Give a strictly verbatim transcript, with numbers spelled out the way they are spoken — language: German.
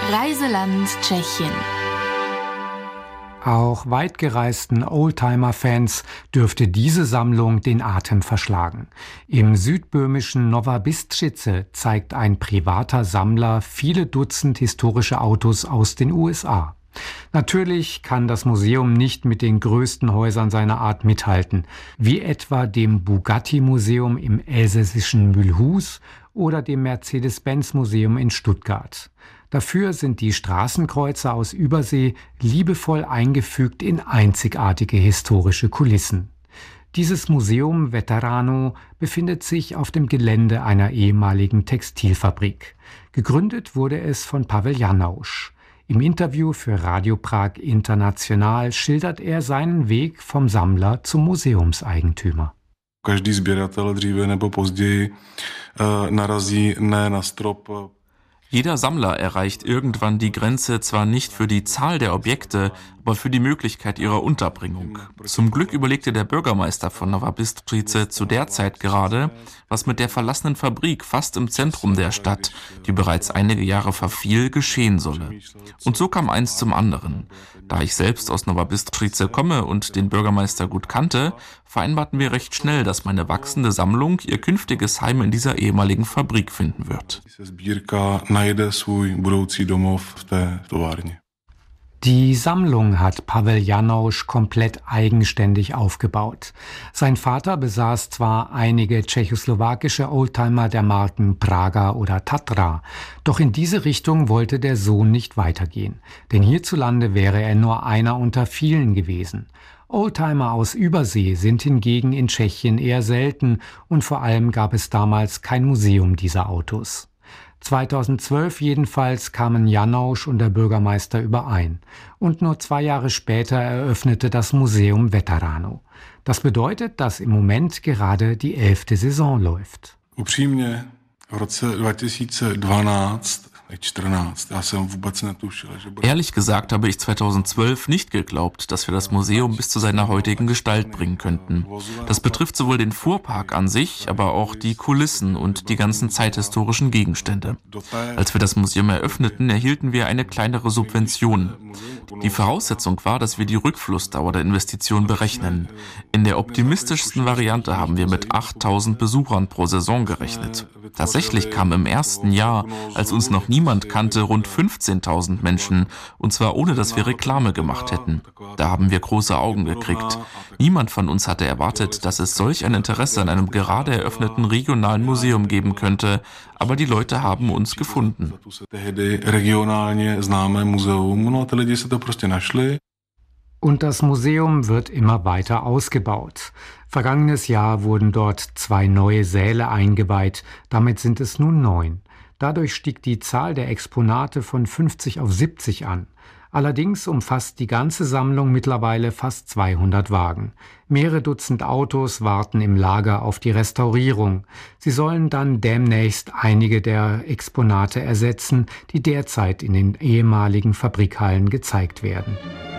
Reiseland Tschechien. Auch weitgereisten Oldtimer-Fans dürfte diese Sammlung den Atem verschlagen. Im südböhmischen Nova Bystřice zeigt ein privater Sammler viele Dutzend historische Autos aus den U S A. Natürlich kann das Museum nicht mit den größten Häusern seiner Art mithalten, wie etwa dem Bugatti-Museum im elsässischen Mulhouse oder dem Mercedes-Benz-Museum in Stuttgart. Dafür sind die Straßenkreuzer aus Übersee liebevoll eingefügt in einzigartige historische Kulissen. Dieses Museum Veterano befindet sich auf dem Gelände einer ehemaligen Textilfabrik. Gegründet wurde es von Pavel Janausch. Im Interview für Radio Prag International schildert er seinen Weg vom Sammler zum Museumseigentümer. Každý sběratel dříve nebo později narazí ne na strop. Jeder Sammler erreicht irgendwann die Grenze zwar nicht für die Zahl der Objekte, aber für die Möglichkeit ihrer Unterbringung. Zum Glück überlegte der Bürgermeister von Nova Bystřice zu der Zeit gerade, was mit der verlassenen Fabrik fast im Zentrum der Stadt, die bereits einige Jahre verfiel, geschehen solle. Und so kam eins zum anderen. Da ich selbst aus Nova Bystřice komme und den Bürgermeister gut kannte, vereinbarten wir recht schnell, dass meine wachsende Sammlung ihr künftiges Heim in dieser ehemaligen Fabrik finden wird. Die Sammlung hat Pavel Janausch komplett eigenständig aufgebaut. Sein Vater besaß zwar einige tschechoslowakische Oldtimer der Marken Praga oder Tatra, doch in diese Richtung wollte der Sohn nicht weitergehen, denn hierzulande wäre er nur einer unter vielen gewesen. Oldtimer aus Übersee sind hingegen in Tschechien eher selten und vor allem gab es damals kein Museum dieser Autos. zweitausendzwölf jedenfalls kamen Janausch und der Bürgermeister überein. Und nur zwei Jahre später eröffnete das Museum Veterano. Das bedeutet, dass im Moment gerade die elfte Saison läuft. Upřímně, v roce dva tisíce dvanáct, Ehrlich gesagt habe ich zweitausendzwölf nicht geglaubt, dass wir das Museum bis zu seiner heutigen Gestalt bringen könnten. Das betrifft sowohl den Fuhrpark an sich, aber auch die Kulissen und die ganzen zeithistorischen Gegenstände. Als wir das Museum eröffneten, erhielten wir eine kleinere Subvention. Die Voraussetzung war, dass wir die Rückflussdauer der Investition berechnen. In der optimistischsten Variante haben wir mit achttausend Besuchern pro Saison gerechnet. Tatsächlich kamen im ersten Jahr, als uns noch niemand kannte, rund fünfzehntausend Menschen, und zwar ohne, dass wir Reklame gemacht hätten. Da haben wir große Augen gekriegt. Niemand von uns hatte erwartet, dass es solch ein Interesse an einem gerade eröffneten regionalen Museum geben könnte, aber die Leute haben uns gefunden. Und das Museum wird immer weiter ausgebaut. Vergangenes Jahr wurden dort zwei neue Säle eingeweiht, damit sind es nun neun. Dadurch stieg die Zahl der Exponate von fünfzig auf siebzig an. Allerdings umfasst die ganze Sammlung mittlerweile fast zweihundert Wagen. Mehrere Dutzend Autos warten im Lager auf die Restaurierung. Sie sollen dann demnächst einige der Exponate ersetzen, die derzeit in den ehemaligen Fabrikhallen gezeigt werden.